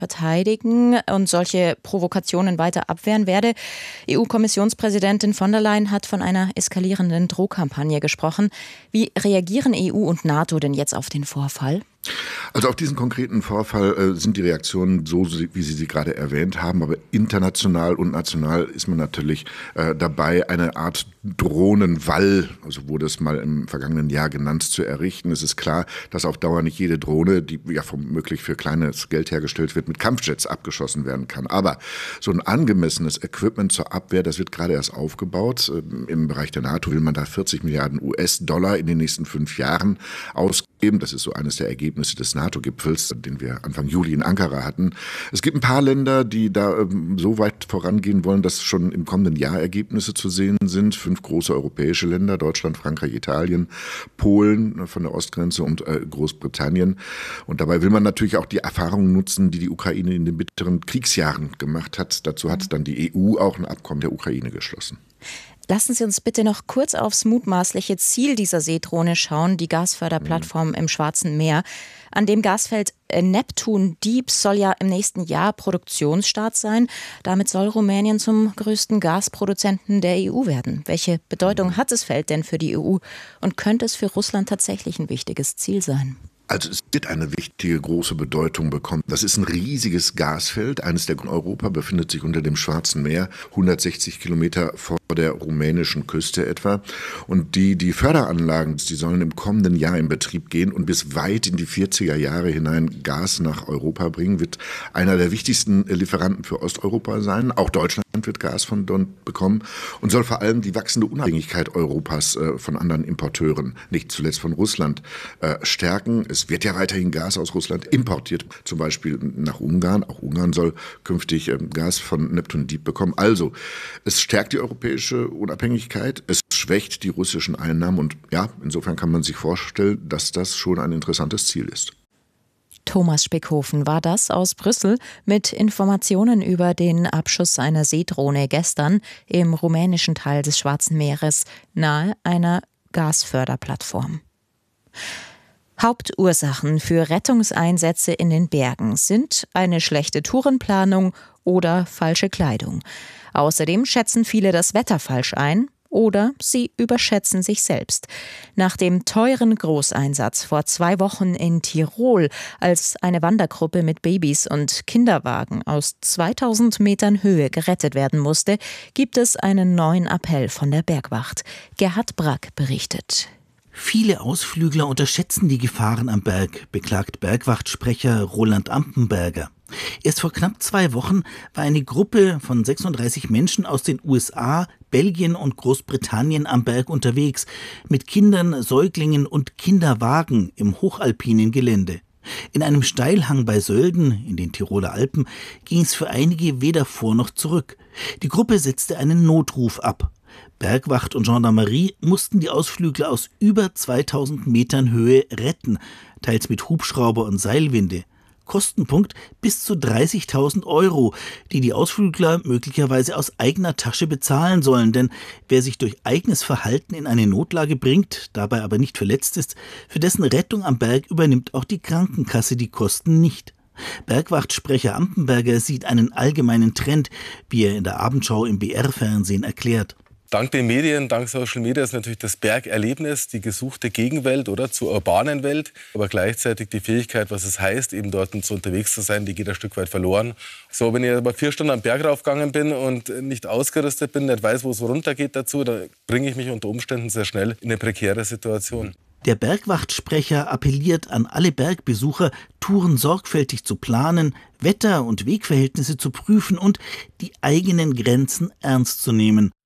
verteidigen und solche Provokationen weiter abwehren werde. EU-Kommissionspräsidentin von der Leyen hat von einer eskalierenden Drohkampagne gesprochen. Wie reagieren EU und NATO denn jetzt auf den Vorfall? Also auf diesen konkreten Vorfall sind die Reaktionen so, wie Sie gerade erwähnt haben, aber international und national ist man natürlich dabei, eine Art Drohnenwall, also wurde es mal im vergangenen Jahr genannt, zu errichten. Es ist klar, dass auf Dauer nicht jede Drohne, die ja womöglich für kleines Geld hergestellt wird, mit Kampfjets abgeschossen werden kann. Aber so ein angemessenes Equipment zur Abwehr, das wird gerade erst aufgebaut. Im Bereich der NATO will man da 40 Milliarden US-Dollar in den nächsten 5 Jahren ausgeben. Das ist so eines der Ergebnisse des NATO-Gipfels, den wir Anfang Juli in Ankara hatten. Es gibt ein paar Länder, die da so weit vorangehen wollen, dass schon im kommenden Jahr Ergebnisse zu sehen sind. 5 große europäische Länder, Deutschland, Frankreich, Italien, Polen von der Ostgrenze und Großbritannien. Und dabei will man natürlich auch die Erfahrungen nutzen, die die Ukraine in den bitteren Kriegsjahren gemacht hat. Dazu hat dann die EU auch ein Abkommen der Ukraine geschlossen. Lassen Sie uns bitte noch kurz aufs mutmaßliche Ziel dieser Seedrohne schauen, die Gasförderplattform im Schwarzen Meer. An dem Gasfeld Neptun Deep soll ja im nächsten Jahr Produktionsstart sein. Damit soll Rumänien zum größten Gasproduzenten der EU werden. Welche Bedeutung hat das Feld denn für die EU und könnte es für Russland tatsächlich ein wichtiges Ziel sein? Also es wird eine wichtige, große Bedeutung bekommen. Das ist ein riesiges Gasfeld. Eines der Europa befindet sich unter dem Schwarzen Meer, 160 Kilometer vor der rumänischen Küste etwa. Und die Förderanlagen, die sollen im kommenden Jahr in Betrieb gehen und bis weit in die 40er Jahre hinein Gas nach Europa bringen. Wird einer der wichtigsten Lieferanten für Osteuropa sein. Auch Deutschland wird Gas von dort bekommen und soll vor allem die wachsende Unabhängigkeit Europas von anderen Importeuren, nicht zuletzt von Russland, stärken. Es wird ja weiterhin Gas aus Russland importiert, zum Beispiel nach Ungarn. Auch Ungarn soll künftig Gas von Neptun Deep bekommen. Also, es stärkt die europäische Unabhängigkeit, es schwächt die russischen Einnahmen und ja, insofern kann man sich vorstellen, dass das schon ein interessantes Ziel ist. Thomas Spickhofen war das aus Brüssel mit Informationen über den Abschuss einer Seedrohne gestern im rumänischen Teil des Schwarzen Meeres nahe einer Gasförderplattform. Hauptursachen für Rettungseinsätze in den Bergen sind eine schlechte Tourenplanung oder falsche Kleidung. Außerdem schätzen viele das Wetter falsch ein oder sie überschätzen sich selbst. Nach dem teuren Großeinsatz vor 2 Wochen in Tirol, als eine Wandergruppe mit Babys und Kinderwagen aus 2000 Metern Höhe gerettet werden musste, gibt es einen neuen Appell von der Bergwacht. Gerhard Brack berichtet. Viele Ausflügler unterschätzen die Gefahren am Berg, beklagt Bergwachtsprecher Roland Ampenberger. Erst vor knapp 2 Wochen war eine Gruppe von 36 Menschen aus den USA, Belgien und Großbritannien am Berg unterwegs, mit Kindern, Säuglingen und Kinderwagen im hochalpinen Gelände. In einem Steilhang bei Sölden, in den Tiroler Alpen, ging es für einige weder vor noch zurück. Die Gruppe setzte einen Notruf ab. Bergwacht und Gendarmerie mussten die Ausflügler aus über 2000 Metern Höhe retten, teils mit Hubschrauber und Seilwinde. Kostenpunkt bis zu 30.000 €, die die Ausflügler möglicherweise aus eigener Tasche bezahlen sollen. Denn wer sich durch eigenes Verhalten in eine Notlage bringt, dabei aber nicht verletzt ist, für dessen Rettung am Berg übernimmt auch die Krankenkasse die Kosten nicht. Bergwachtsprecher Ampenberger sieht einen allgemeinen Trend, wie er in der Abendschau im BR-Fernsehen erklärt. Dank den Medien, dank Social Media ist natürlich das Bergerlebnis die gesuchte Gegenwelt oder zur urbanen Welt. Aber gleichzeitig die Fähigkeit, was es heißt, eben dort so unterwegs zu sein, die geht ein Stück weit verloren. So, wenn ich aber 4 Stunden am Berg raufgegangen bin und nicht ausgerüstet bin, nicht weiß, wo es runtergeht dazu, dann bringe ich mich unter Umständen sehr schnell in eine prekäre Situation. Der Bergwachtsprecher appelliert an alle Bergbesucher, Touren sorgfältig zu planen, Wetter- und Wegverhältnisse zu prüfen und die eigenen Grenzen ernst zu nehmen.